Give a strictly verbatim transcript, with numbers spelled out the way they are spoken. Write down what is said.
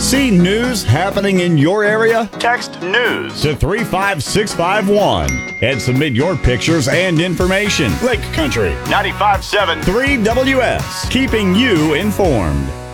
See news happening in your area? Text news To three five six five one and submit your pictures and information. Lake Country ninety-five point seven. three W S, keeping you informed.